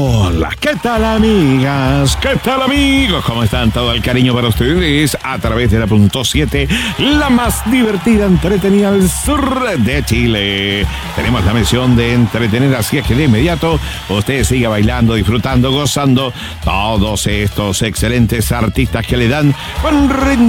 Hola, ¿qué tal amigas? ¿Qué tal amigos? ¿Cómo están? Todo el cariño para ustedes a través de la Punto 7, la más divertida, entretenida al sur de Chile. Tenemos la misión de entretener, así es que de inmediato usted siga bailando, disfrutando, gozando todos estos excelentes artistas que le dan buen ritmo